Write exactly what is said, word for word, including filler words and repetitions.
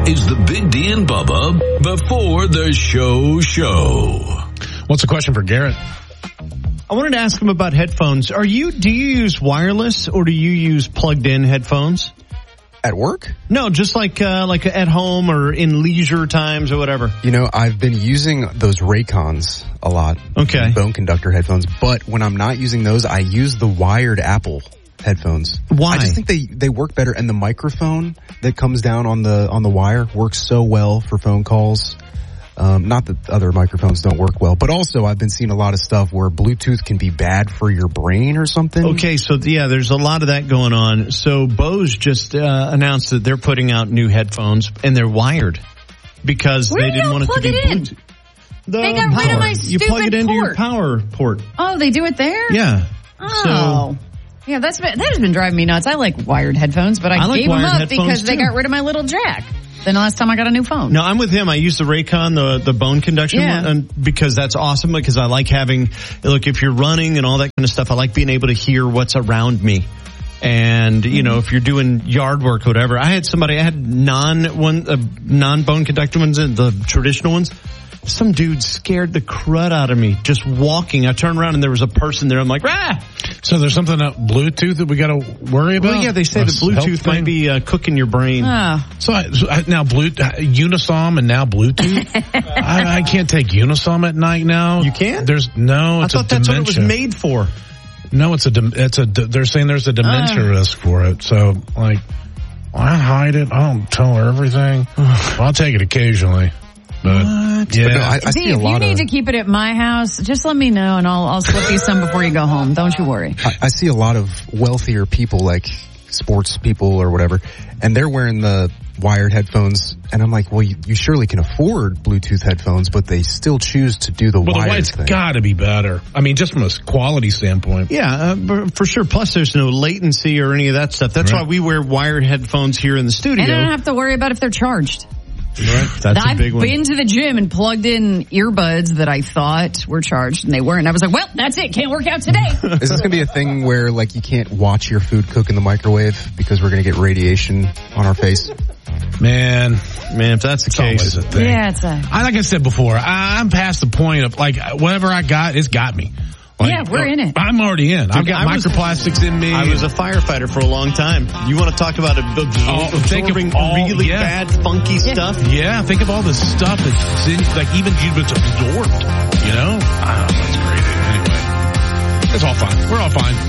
Is the Big D and Bubba before the show show. What's the question for Garrett? I wanted to ask him about headphones. Are you, do you use wireless or do you use plugged in headphones? At work? No, just like, uh, like at home or in leisure times or whatever. You know, I've been using those Raycons a lot. Okay. Bone conductor headphones. But when I'm not using those, I use the wired Apple headphones. Why? I just think they, they work better, and the microphone that comes down on the on the wire works so well for phone calls. Um, not that other microphones don't work well, but also I've been seeing a lot of stuff where Bluetooth can be bad for your brain or something. Okay, so yeah, there's a lot of that going on. So Bose just uh, announced that they're putting out new headphones, and they're wired because Where they do didn't y'all want it to plug be it in? Bluetooth. The They got rid power. of my You plug it stupid into your port. power port. Oh, they do it there? Yeah. Oh. So, yeah, that's been, that has been driving me nuts. I like wired headphones, but I, I like gave them wired up headphones, because they too. got rid of my little jack. Then the last time I got a new phone. no, I'm with him. I use the Raycon, the the bone conduction Yeah. one, and because that's awesome. Because I like having, look, if you're running and all that kind of stuff, I like being able to hear what's around me. And you know, if you're doing yard work, or whatever. I had somebody, I had non one, uh, non bone conductor ones, and the traditional ones. Some dude scared the crud out of me just walking. I turned around and there was a person there. I'm like, ah! So there's something about Bluetooth that we got to worry about? Well, yeah, they say A that Bluetooth health might thing? be uh, cooking your brain. Oh. So, I, so I, now Bluetooth, Unisom and now Bluetooth? I, I can't take Unisom at night now. You can't? There's no, I it's a thought that's what it was dementia. made for. No, it's a, dem- it's a, they're saying there's a dementia Uh. risk for it. So, like, I hide it. I don't tell her everything. I'll take it occasionally. But, yeah. But no, I, I See, see a if you lot need of to keep it at my house, just let me know and I'll I'll slip you some before you go home. Don't you worry. I, I see a lot of wealthier people, like sports people or whatever, and they're wearing the wired headphones, and I'm like, well, you, you surely can afford Bluetooth headphones, but they still choose to do the well, the wired white's thing. got to be better. I mean, just from a quality standpoint. Yeah, uh, b- for sure. Plus, there's no latency or any of that stuff. That's Right. why we wear wired headphones here in the studio. And I don't have to worry about if they're charged. Right. That's I've a big one. been to the gym and plugged in earbuds that I thought were charged and they weren't. I was like, well, that's it. Can't work out today. Is this going to be a thing where, like, you can't watch your food cook in the microwave because we're going to get radiation on our face? Man, Man, if that's the it's case. always a thing. Yeah, it's a... I, like I said before, I, I'm past the point of, like, whatever I got, it's got me. Like, Yeah, we're in it. I'm already in. I've got I was- microplastics in me. I was a firefighter for a long time. You want to talk about absor- Oh, think of absorbing all- really yeah. bad, funky stuff? Yeah, think of all the stuff that's in, like, even it's absorbed, you know? I don't know, it's crazy. Anyway, it's all fine. We're all fine.